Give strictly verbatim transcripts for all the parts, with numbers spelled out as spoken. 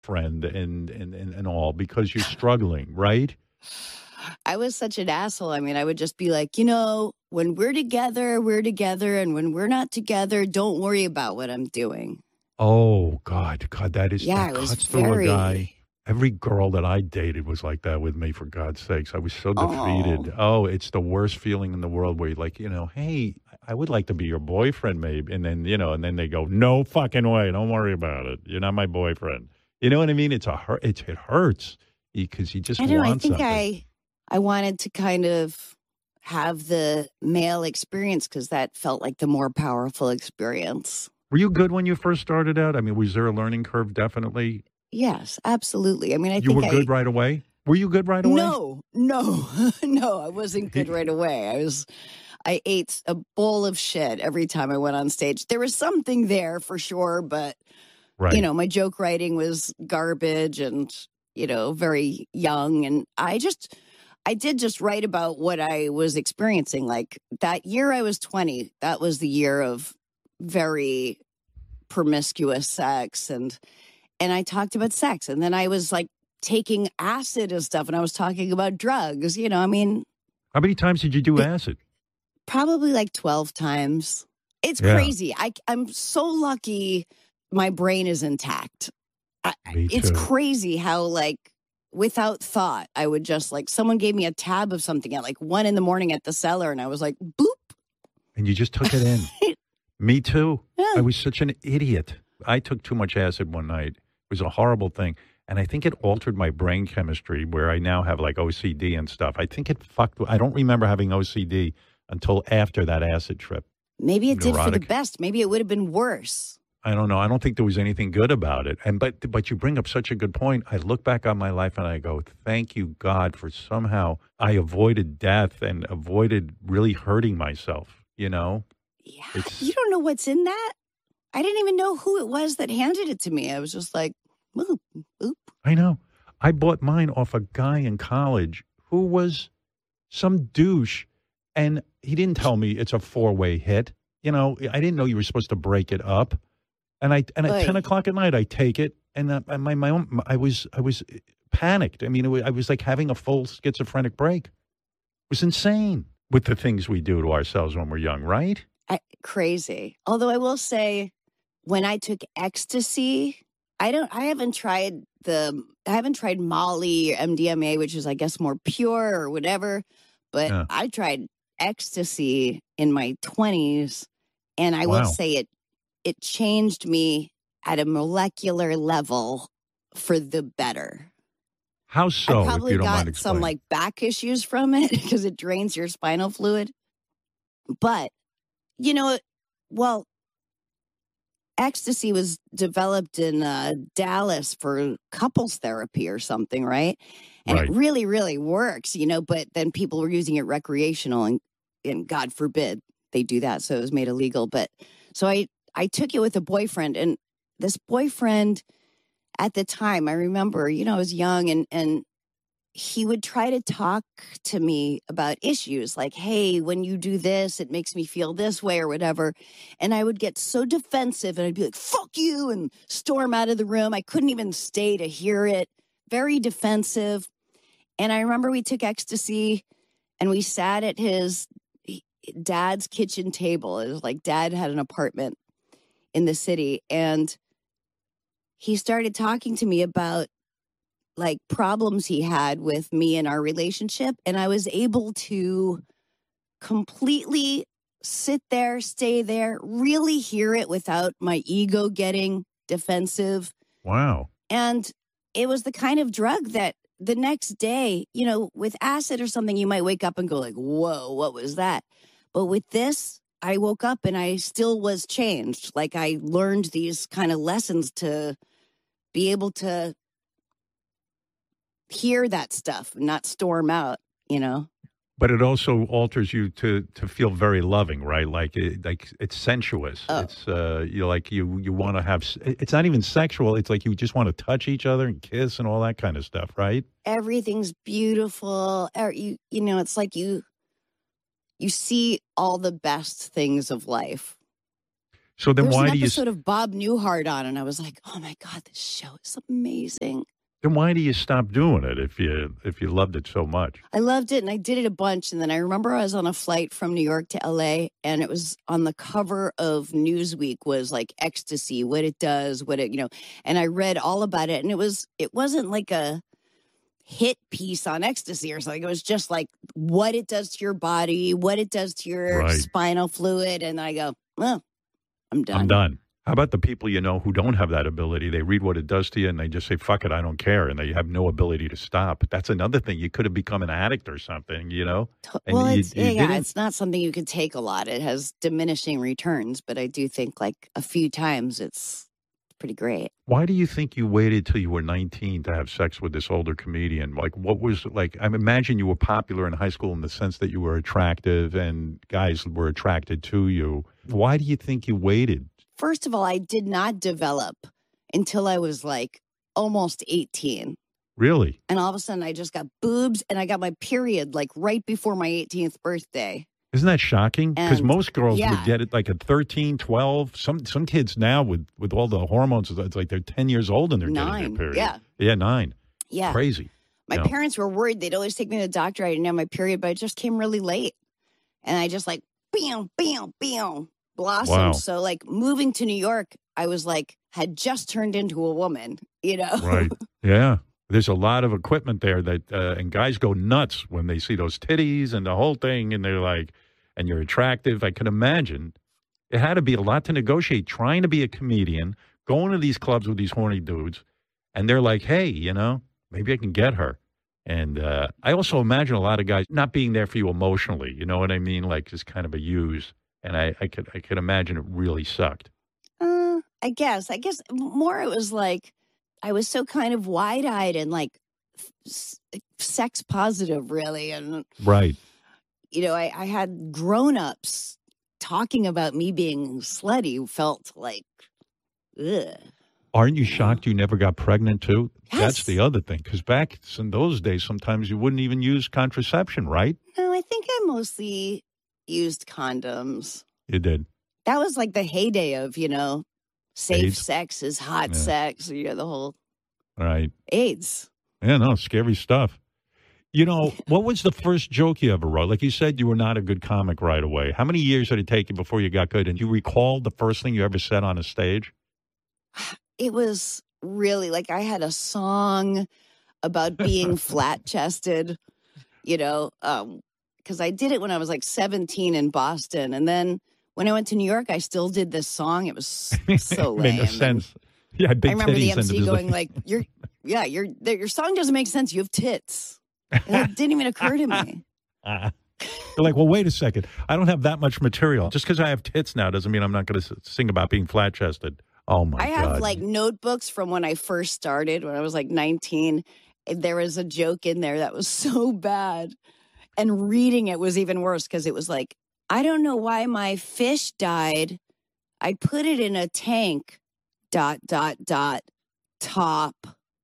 friend and and and, and all because you're struggling, right? I was such an asshole. I mean, I would just be like, you know, when we're together, we're together. And when we're not together, don't worry about what I'm doing. Oh God, God, that is Yeah, that I was cuts through a guy. very, Every girl that I dated was like that with me, for God's sakes. I was so oh, defeated. Oh, it's the worst feeling in the world where you're like, you know, hey, I would like to be your boyfriend, maybe. And then, you know, and then they go, no fucking way. Don't worry about it. You're not my boyfriend. You know what I mean? It's a hurt. It's, it hurts because you just I don't know. I want think something. I, I wanted to kind of have the male experience because that felt like the more powerful experience. Were you good when you first started out? I mean, was there a learning curve? Definitely. Yes, absolutely. I mean, I You think were I, good right away? Were you good right away? no, no, no, I wasn't good right away. I was, I ate a bowl of shit every time I went on stage. There was something there for sure, but Right. you know, my joke writing was garbage and, you know, very young. And I just, I did just write about what I was experiencing. Like that year I was twenty, that was the year of very promiscuous sex. And, and I talked about sex. And then I was like taking acid and stuff. And I was talking about drugs, you know, I mean, How many times did you do it, acid? probably like twelve times. It's Yeah, crazy. I, I'm so lucky my brain is intact. I, me it's too. crazy how, like, without thought, I would just, like, someone gave me a tab of something at, like, one in the morning at the cellar, and I was like, boop. And you just took it in. Me too. Yeah. I was such an idiot. I took too much acid one night. It was a horrible thing. And I think it altered my brain chemistry where I now have like O C D and stuff. I think it fucked. I don't remember having O C D until after that acid trip. Maybe it did for the Neurotic. best. Maybe it would have been worse. I don't know. I don't think there was anything good about it. And but but you bring up such a good point. I look back on my life and I go, thank you, God, for somehow I avoided death and avoided really hurting myself. You know, Yeah. it's You don't know what's in that? I didn't even know who it was that handed it to me. I was just like, boop, boop. I know. I bought mine off a guy in college who was some douche, and he didn't tell me it's a four way hit. You know, I didn't know you were supposed to break it up. And I and at ten Oy. o'clock at night, I take it, and uh, my my own, I was I was panicked. I mean, it was, I was like having a full schizophrenic break. It was insane with the things we do to ourselves when we're young, right? I, crazy. Although I will say, when I took ecstasy, I don't. I haven't tried the. I haven't tried Molly or M D M A, which is, I guess, more pure or whatever. But Yeah. I tried ecstasy in my twenties, and I will Wow. say it. It changed me at a molecular level for the better. How I so, if probably you don't mind got some explaining? like back issues from it because it drains your spinal fluid. But you know, well, ecstasy was developed in uh, Dallas for couples therapy or something, right? And Right. it really, really works, you know. But then people were using it recreational, and and God forbid they do that, so it was made illegal. But so I I took it with a boyfriend, and this boyfriend at the time, I remember, you know, I was young, and and he would try to talk to me about issues like, hey, when you do this, it makes me feel this way or whatever. And I would get so defensive and I'd be like, fuck you, and storm out of the room. I couldn't even stay to hear it. Very defensive. And I remember we took ecstasy and we sat at his dad's kitchen table. It was like dad had an apartment in the city. And he started talking to me about like problems he had with me and our relationship. And I was able to completely sit there, stay there, really hear it without my ego getting defensive. Wow. And it was the kind of drug that the next day, you know, with acid or something, you might wake up and go like, whoa, what was that? But with this, I woke up and I still was changed. Like I learned these kind of lessons to be able to hear that stuff, not storm out, you know? But it also alters you to to feel very loving, right? Like it, like it's sensuous. Oh. It's uh, you like you you want to have. s- It's not even sexual. It's like you just want to touch each other and kiss and all that kind of stuff, right? Everything's beautiful. Or you, you know, it's like you, you see all the best things of life. So then There was why an do you episode of Bob Newhart on, and I was like, oh my God, this show is amazing. then why do you stop doing it if you if you loved it so much? I loved it, and I did it a bunch. And then I remember I was on a flight from New York to L A, and it was on the cover of Newsweek was like ecstasy, what it does, what it, you know, and I read all about it. And it was, it wasn't like a hit piece on ecstasy or something. It was just like what it does to your body, what it does to your Right. spinal fluid. And I go, well, I'm done. I'm done. How about the people you know who don't have that ability? They read what it does to you and they just say, fuck it, I don't care. And they have no ability to stop. That's another thing. You could have become an addict or something, you know? And Well, you- it's, you yeah, yeah, didn't? it's not something you can take a lot. It has diminishing returns, but I do think like a few times it's pretty great. Why do you think you waited till you were nineteen to have sex with this older comedian? Like, what was, like, I imagine you were popular in high school in the sense that you were attractive and guys were attracted to you. Why do you think you waited? First of all, I did not develop until I was like almost eighteen. Really? And all of a sudden I just got boobs and I got my period like right before my eighteenth birthday. Isn't that shocking? Because And, most girls yeah. would get it like at thirteen, twelve. Some some kids now with, with all the hormones, it's like they're ten years old and they're getting Nine. their period. Yeah. Yeah, nine. Yeah. Crazy. My No. parents were worried. They'd always take me to the doctor. I didn't have my period, but it just came really late. And I just like, bam, bam, bam, blossomed. Wow. So like moving to New York, I was like, had just turned into a woman, you know? Right. Yeah. There's a lot of equipment there that, uh, and guys go nuts when they see those titties and the whole thing. And they're like, and you're attractive. I can imagine it had to be a lot to negotiate trying to be a comedian, going to these clubs with these horny dudes. And they're like, hey, you know, maybe I can get her. And uh, I also imagine a lot of guys not being there for you emotionally. You know what I mean? Like just kind of a use. And I, I could I could imagine it really sucked. Uh, I guess. I guess more it was like I was so kind of wide eyed and like s- sex positive, really. And, Right. you know, I, I had grown ups talking about me being slutty who felt like, ugh. Aren't you shocked you never got pregnant too? That's Yes. the other thing. Because back in those days, sometimes you wouldn't even use contraception, right? No, I think I mostly used condoms. You did. That was like the heyday of, you know, safe AIDS? sex is hot Yeah. sex, you know, the whole Right. AIDS. Yeah, no, scary stuff. You know, what was the first joke you ever wrote? Like you said, you were not a good comic right away. How many years did it take you before you got good? And do you recall the first thing you ever said on a stage? It was really like I had a song about being flat chested, you know, um, because I did it when I was like seventeen in Boston. And then when I went to New York, I still did this song. It was so Made lame. no And sense. Yeah, big I remember the titties and M C it was going like, "Your, yeah, your your song doesn't make sense. You have tits." And it didn't even occur to me. Ah. They're like, well, wait a second. I don't have that much material. Just because I have tits now doesn't mean I'm not going to sing about being flat chested. Oh my I God. have like notebooks from when I first started, when I was like nineteen. And there was a joke in there that was so bad. And reading it was even worse because it was like, I don't know why my fish died. I put it in a tank, dot, dot, dot, top.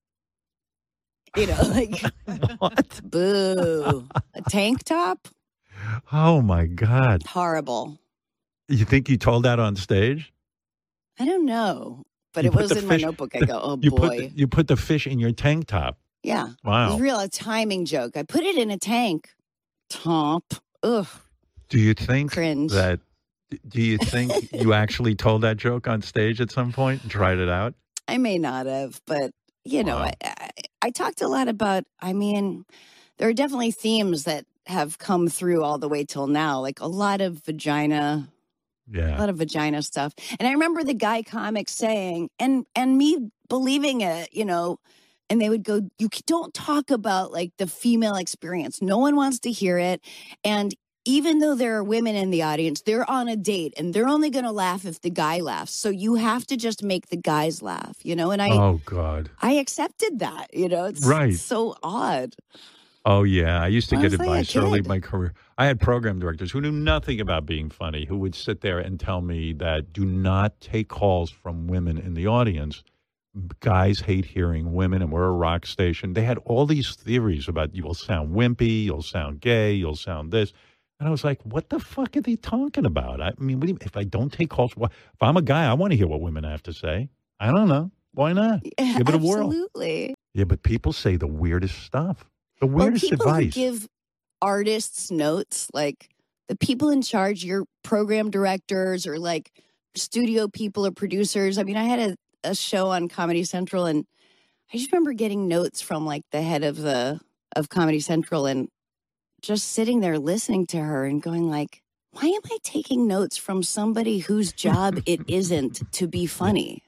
You know, like, What? boo. A tank top? Oh my God. Horrible. You think you told that on stage? I don't know. But You it put was the in my fish- notebook. I go, oh You boy. put the, you put the fish in your tank top. Yeah. It Wow. was real a timing joke. I put it in a tank. Top. Ugh. Do you think Cringe. that? Do you think you actually told that joke on stage at some point and tried it out? I may not have, but you know, Wow. I, I, I talked a lot about, I mean, there are definitely themes that have come through all the way till now, like a lot of vagina, a Yeah. lot of vagina stuff. And I remember the guy comic saying, and, and me believing it, you know, and they would go, you don't talk about like the female experience. No one wants to hear it. And even though there are women in the audience, they're on a date and they're only going to laugh if the guy laughs. So you have to just make the guys laugh, you know? And I, Oh God. I accepted that, you know? It's Right. so odd. Oh yeah. I used to I get was like a advice early in kid. my career. I had program directors who knew nothing about being funny, who would sit there and tell me that do not take calls from women in the audience. Guys hate hearing women, and we're a rock station. They had all these theories about you'll sound wimpy, you'll sound gay, you'll sound this. And I was like, what the fuck are they talking about? I mean, what do you, if I don't take calls, why- if I'm a guy, I want to hear what women have to say. I don't know. Why not? Yeah, Give it a whirl. absolutely. Yeah, but people say the weirdest stuff. The Well, weirdest people advice. who give artists notes, like the people in charge, your program directors or like studio people or producers. I mean, I had a, a show on Comedy Central, and I just remember getting notes from like the head of the of Comedy Central and just sitting there listening to her and going like, why am I taking notes from somebody whose job it isn't to be funny?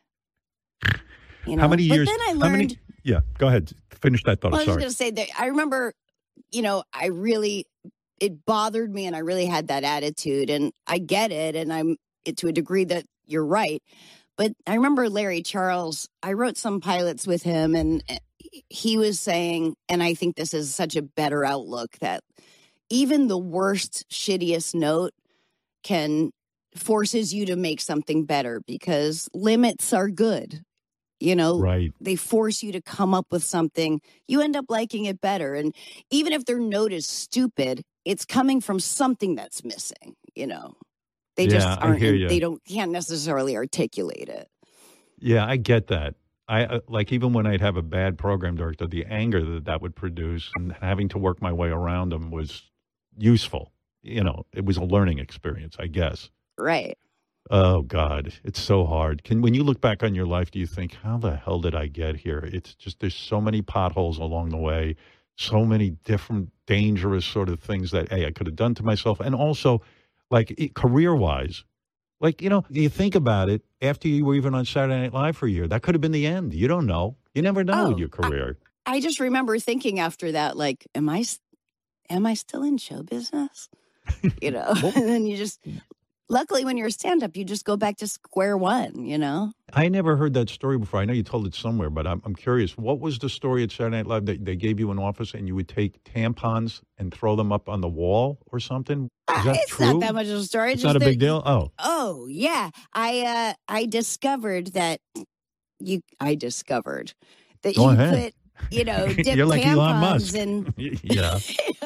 You know? How many but years? then I how learned. many, yeah, go ahead. Finish that thought. Well, I was just Sorry. going to say that I remember, you know, I really, it bothered me and I really had that attitude and I get it. And I'm it to a degree that you're right. But I remember Larry Charles, I wrote some pilots with him and he was saying, and I think this is such a better outlook, that even the worst, shittiest note can forces you to make something better because limits are good. You know, Right. they force you to come up with something. You end up liking it better. And even if their note is stupid, it's coming from something that's missing, you know. They Yeah, just I aren't, hear ya. they don't, can't necessarily articulate it. Yeah, I get that. I uh, like even when I'd have a bad program director, the anger that that would produce and having to work my way around them was useful. You know, it was a learning experience, I guess. Right. Oh God, it's so hard. Can when you look back on your life, do you think, how the hell did I get here? It's just there's so many potholes along the way, so many different dangerous sort of things that hey, I could have done to myself, and also like career wise, like you know, you think about it. After you were even on Saturday Night Live for a year, that could have been the end. You don't know. You never know Oh, with your career. I, I just remember thinking after that, like, am I, s- am I still in show business? You know, Well- and then you just, luckily when you're a stand-up, you just go back to square one, you know? I never heard that story before. I know you told it somewhere, but I'm, I'm curious. What was the story at Saturday Night Live that they gave you an office and you would take tampons and throw them up on the wall or something? Is Ah, that it's true? not that much of a story. It's just not a that- big deal? Oh. Oh, yeah. I uh, I discovered that you, I discovered that Go you ahead. put, you know, dip You're like Elon tampons Musk. in. Yeah.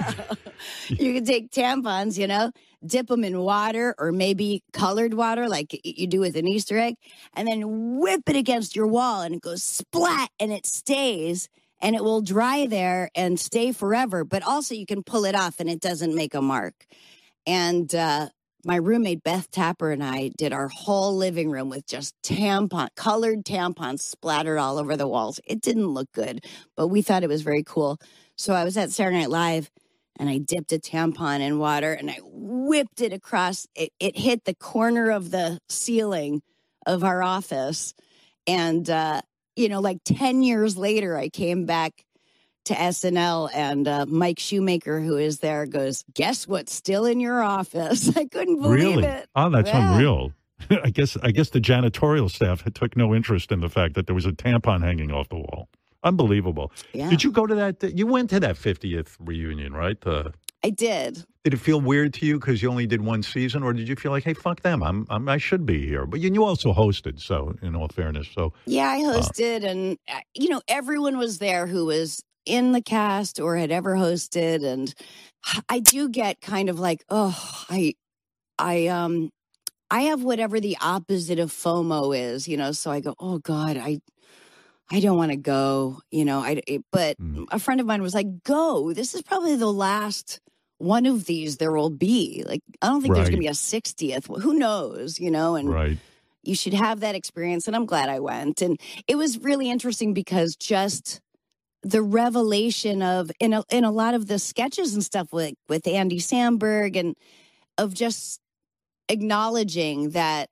You can take tampons, you know, dip them in water or maybe colored water like you do with an Easter egg, and then whip it against your wall and it goes splat and it stays and it will dry there and stay forever. But also you can pull it off and it doesn't make a mark. And uh, my roommate Beth Tapper and I did our whole living room with just tampon, colored tampons splattered all over the walls. It didn't look good, but we thought it was very cool. So I was at Saturday Night Live and I dipped a tampon in water and I whipped it across. It, it hit the corner of the ceiling of our office. And, uh, you know, like ten years later, I came back to S N L and uh, Mike Shoemaker, who is there, goes, guess what's still in your office? I couldn't believe Really? it. Oh, that's Yeah. unreal. I guess I guess the janitorial staff took no interest in the fact that there was a tampon hanging off the wall. Unbelievable. Yeah, Did you go to that? You went to that fiftieth reunion, right? The, I did. did it feel weird to you because you only did one season, or did you feel like, hey, fuck them, I'm, I'm I should be here? But you, you also hosted, so in all fairness, so Yeah, I hosted, and uh, you know, everyone was there who was in the cast or had ever hosted, and I do get kind of like, oh, I, I, um, I have whatever the opposite of FOMO is, you know. So I go, oh God, I, I don't want to go, you know. I, it- but Mm. a friend of mine was like, go. This is probably the last one of these there will be. Like, I don't think there's Right. gonna be a sixtieth. Who knows, you know? And right. you should have that experience. And I'm glad I went. And it was really interesting because just the revelation of in a, in a lot of the sketches and stuff with, with Andy Samberg and of just acknowledging that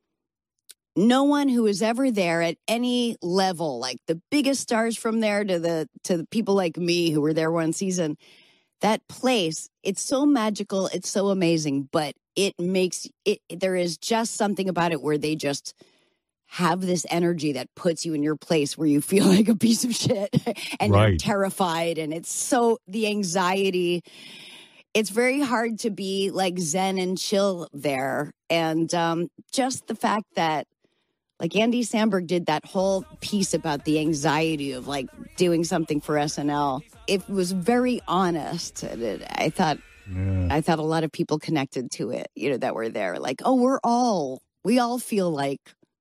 no one who is ever there at any level, like the biggest stars from there to the to the people like me who were there one season, that place, it's so magical, it's so amazing, but it makes it there is just something about it where they just have this energy that puts you in your place where you feel like a piece of shit and you're Right. terrified, and it's so the anxiety, it's very hard to be like zen and chill there. And um, just the fact that like Andy Samberg did that whole piece about the anxiety of like doing something for S N L. It was very honest. And it, I thought Yeah. I thought a lot of people connected to it, you know, that were there. Like, oh, we're all, we all feel like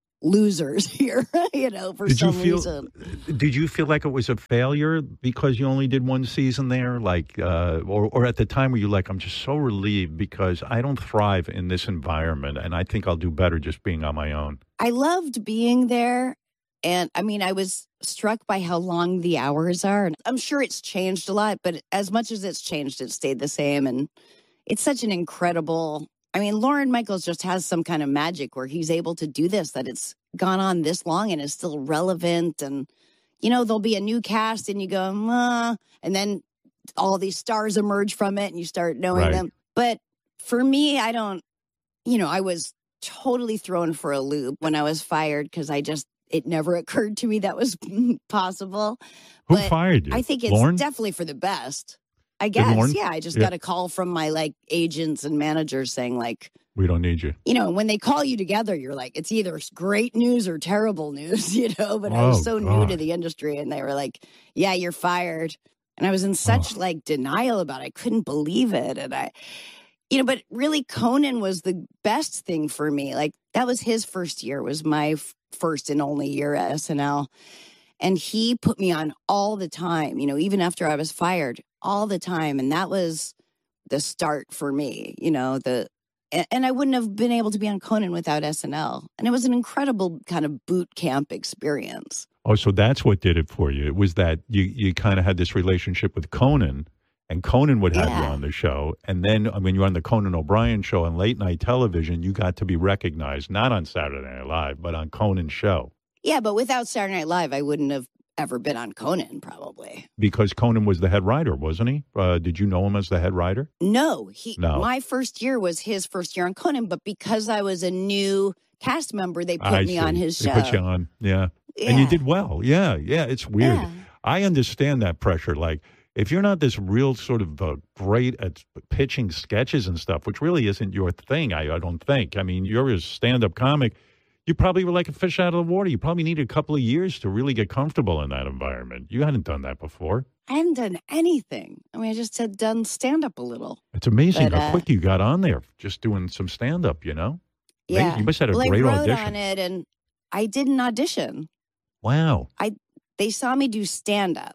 losers here, you know, for Did you some feel? reason. Did you feel like it was a failure because you only did one season there? Like, uh, or, or at the time were you like, I'm just so relieved because I don't thrive in this environment, and I think I'll do better just being on my own. I loved being there. And I mean, I was struck by how long the hours are. And I'm sure it's changed a lot, but as much as it's changed, it stayed the same. And it's such an incredible, I mean, Lorne Michaels just has some kind of magic where he's able to do this, that it's gone on this long and is still relevant. And, you know, there'll be a new cast and you go, uh, and then all these stars emerge from it and you start knowing Right. them. But for me, I don't, you know, I was totally thrown for a loop when I was fired because I just, it never occurred to me that was possible. Who But fired you? I think it's Lorne? definitely for the best. I Did guess. Lorne? Yeah. I just Yeah. got a call from my like agents and managers saying like, We don't need you. you know, when they call you together, you're like, it's either great news or terrible news, you know, but I Oh, was so new to God. the industry and they were like, yeah, you're fired. And I was in such Oh. like denial about it. I couldn't believe it. And I, you know, but really Conan was the best thing for me. Like that was his first year, was my f- first and only year at S N L. And he put me on all the time, you know, even after I was fired, all the time. And that was the start for me, you know, the, a- and I wouldn't have been able to be on Conan without S N L. And it was an incredible kind of boot camp experience. Oh, so that's what did it for you. It was that you, you kind of had this relationship with Conan, and Conan would have you Yeah. on the show. And then uh, when you were on the Conan O'Brien show on late night television, you got to be recognized, not on Saturday Night Live, but on Conan's show. Yeah, but without Saturday Night Live, I wouldn't have ever been on Conan, probably. Because Conan was the head writer, wasn't he? Uh, did you know him as the head writer? No, he. No. My first year was his first year on Conan, but because I was a new cast member, they put I me see. on his They show. put you on, yeah. Yeah. And you did well. Yeah, yeah, it's weird. Yeah. I understand that pressure. Like, if you're not this real sort of uh, great at pitching sketches and stuff, which really isn't your thing, I, I don't think. I mean, you're a stand-up comic. You probably were like a fish out of the water. You probably needed a couple of years to really get comfortable in that environment. You hadn't done that before. I hadn't done anything. I mean, I just had done stand up a little. It's amazing But, how uh, quick you got on there just doing some stand-up, you know? Amazing. Yeah. You must have had a well, great I wrote audition. on it and I didn't audition. Wow. They saw me do stand up.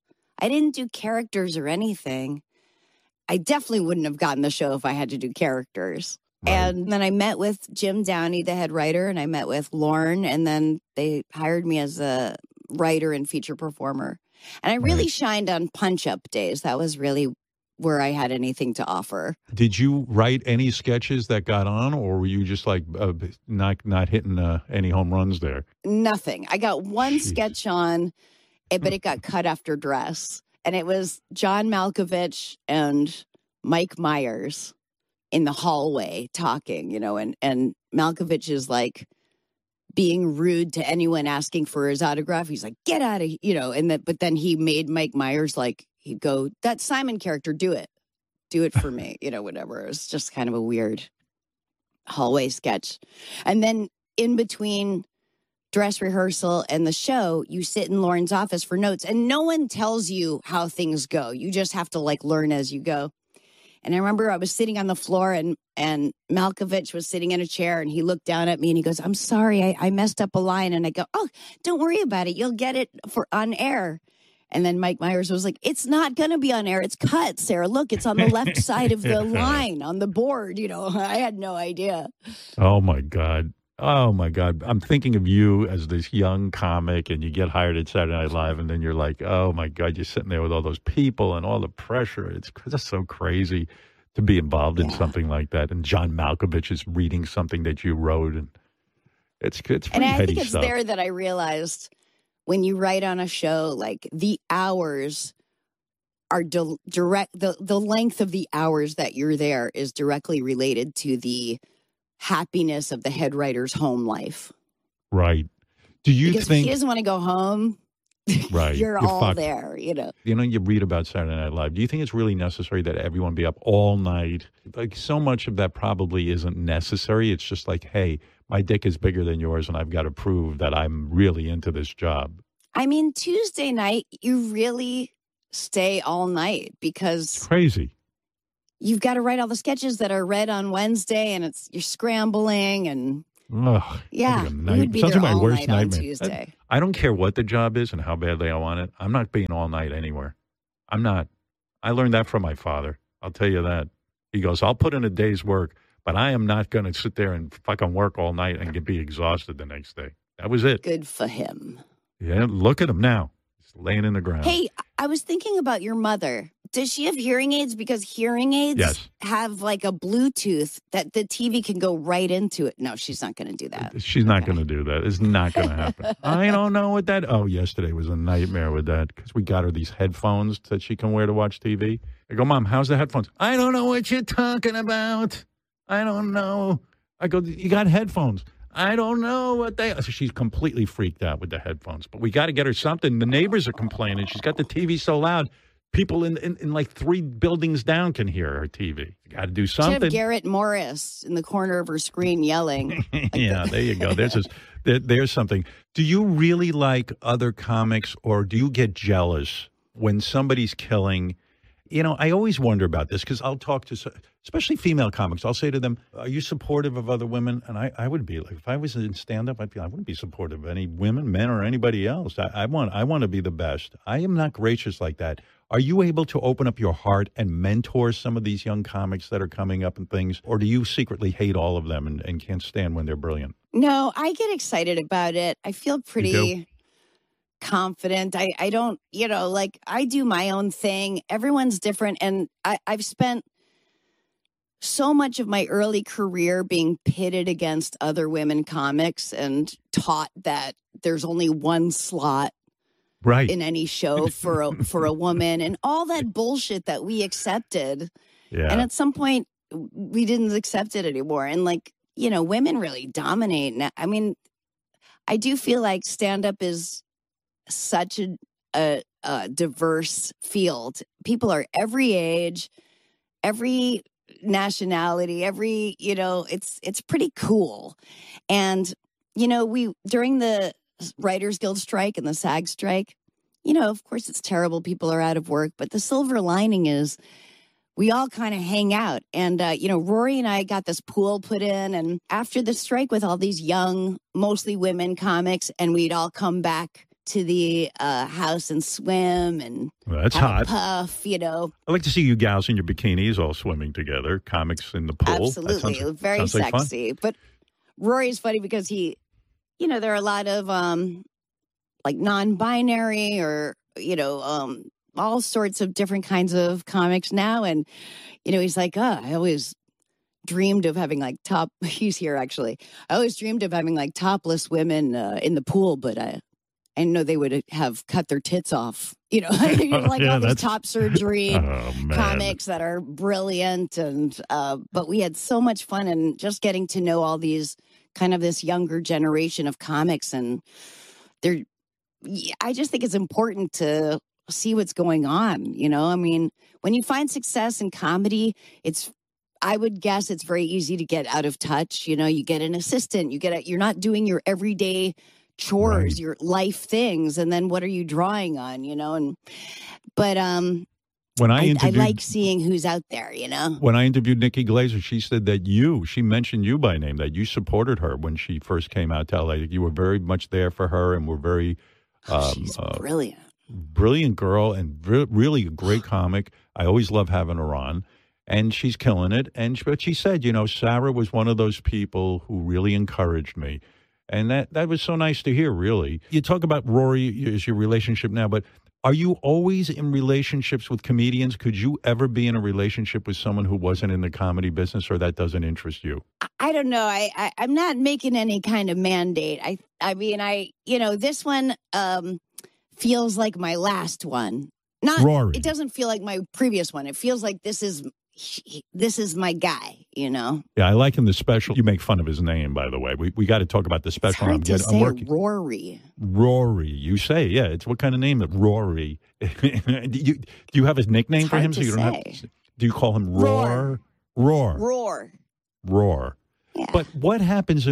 I didn't do characters or anything. I definitely wouldn't have gotten the show if I had to do characters. Right. And then I met with Jim Downey, the head writer, and I met with Lorne, and then they hired me as a writer and feature performer. And I really Right. shined on punch up days. That was really where I had anything to offer. Did you write any sketches that got on, or were you just like uh, not not hitting uh, any home runs there? Nothing. I got one Jesus. sketch on, eh, but it got cut after dress. And it was John Malkovich and Mike Myers in the hallway talking, you know, and, and Malkovich is like being rude to anyone asking for his autograph. He's like, get out of here, you know, and that, but then he made Mike Myers like, he'd go, that Simon character, do it. Do it for me, you know, whatever. It was just kind of a weird hallway sketch. And then in between dress rehearsal and the show, you sit in Lauren's office for notes and no one tells you how things go. You just have to like learn as you go. And I remember I was sitting on the floor and and Malkovich was sitting in a chair and he looked down at me and he goes, I'm sorry, I, I messed up a line. And I go, oh, don't worry about it. You'll get it for on air. And then Mike Myers was like, it's not going to be on air. It's cut, Sarah. Look, it's on the left side of the line on the board. You know, I had no idea. Oh my God. Oh my God. I'm thinking of you as this young comic and you get hired at Saturday Night Live and then you're like, oh my God, you're sitting there with all those people and all the pressure. It's just so crazy to be involved in Yeah. something like that. And John Malkovich is reading something that you wrote and it's, it's pretty And I heady think it's stuff. there that I realized when you write on a show, like the hours are di- direct, the, the length of the hours that you're there is directly related to the happiness of the head writer's home life. Right. Do you Because if think, he doesn't want to go home, right, you're, you're all fucked. there, you know. you know, you read about Saturday Night Live. Do you think it's really necessary that everyone be up all night? Like, so much of that probably isn't necessary. It's just like, hey, my dick is bigger than yours, and I've got to prove that I'm really into this job. I mean, Tuesday night, you really stay all night It's because crazy. you've got to write all the sketches that are read on Wednesday, and it's you're scrambling and Ugh, yeah, like we night- would be sounds there like my all worst night on nightmare. Tuesday. I, I don't care what the job is and how badly I want it. I'm not being all night anywhere. I'm not. I learned that from my father. I'll tell you that. He goes, I'll put in a day's work, but I am not going to sit there and fucking work all night and get, be exhausted the next day. That was it. Good for him. Yeah, look at him now. He's laying in the ground. Hey, I was thinking about your mother. Does she have hearing aids? Because hearing aids Yes. have like a Bluetooth that the T V can go right into it. No, she's not going to do that. She's not going to do that. It's not going to happen. I don't know what that. Oh, yesterday was a nightmare with that because we got her these headphones that she can wear to watch T V. I go, Mom, how's the headphones? I don't know what you're talking about. I don't know. I go, you got headphones. I don't know what they are. So she's completely freaked out with the headphones. But we got to get her something. The neighbors are complaining. She's got the T V so loud. People in, in, in like three buildings down can hear her T V. You got to do She something. have Garrett Morris in the corner of her screen yelling. Yeah, there you go. There's, this, there, there's something. Do you really like other comics, or do you get jealous when somebody's killing? You know, I always wonder about this because I'll talk to, so- especially female comics. I'll say to them, are you supportive of other women? And I, I would be like, if I was in stand-up, I'd be, I wouldn't be supportive of any women, men, or anybody else. I, I want, I want to be the best. I am not gracious like that. Are you able to open up your heart and mentor some of these young comics that are coming up and things? Or do you secretly hate all of them and, and can't stand when they're brilliant? No, I get excited about it. I feel pretty confident. I, I don't, you know, like I do my own thing. Everyone's different. And I, I've spent so much of my early career being pitted against other women comics and taught that there's only one slot Right. in any show for a, for a woman and all that bullshit that we accepted. Yeah. And at some point we didn't accept it anymore. And like, you know, women really dominate now. I mean, I do feel like stand-up is such a, a, a diverse field. People are every age, every nationality, every, you know, it's it's pretty cool. And, you know, we during the Writers Guild strike and the SAG strike, you know, of course it's terrible. People are out of work. But the silver lining is we all kind of hang out. And, uh, you know, Rory and I got this pool put in. And after the strike with all these young, mostly women comics, and we'd all come back to the uh, house and swim and Well, that's have hot. a puff, you know. I like to see you gals in your bikinis all swimming together, comics in the pool. That Absolutely. sounds- Very sounds like fun. sexy. But Rory's funny because he, you know, there are a lot of um, like non-binary or, you know, um, all sorts of different kinds of comics now. And, you know, he's like, oh, I always dreamed of having like top, he's here actually. I always dreamed of having like topless women uh, in the pool, but I, I know they would have cut their tits off. You know, like Yeah, all these that's- top surgery Oh, man. comics that are brilliant. And, uh, but we had so much fun and just getting to know all these kind of this younger generation of comics. And they're, I just think it's important to see what's going on. You know, I mean, when you find success in comedy, it's, I would guess it's very easy to get out of touch. You know, you get an assistant, you get a, you're not doing your everyday chores, Right. your life things. And then what are you drawing on, you know? And, but, um, When I I, I interviewed, like seeing who's out there, you know? when I interviewed Nikki Glazer, she said that you, she mentioned you by name, that you supported her when she first came out to L A. You were very much there for her and were very Oh, um, she's uh, brilliant. brilliant girl and re- really a great comic. I always love having her on, and she's killing it. And she, but she said, you know, Sarah was one of those people who really encouraged me, and that that was so nice to hear. Really, you talk about Rory is your relationship now, but are you always in relationships with comedians? Could you ever be in a relationship with someone who wasn't in the comedy business, or that doesn't interest you? I- I don't know. I, I I'm not making any kind of mandate. I I mean I you know this one um feels like my last one. Not Rory. It doesn't feel like my previous one. It feels like this is he- this is my guy. You know. Yeah, I like him. The special. You make fun of his name, by the way. We we got to talk about the It's special. hard I'm to getting. say I'm working. Rory. Rory, you say, yeah. It's what kind of name? Rory. do you do you have his nickname It's for hard him? So to you don't say. have. Do you call him Roar? Roar. Roar. Roar. Roar. Yeah. But what happens in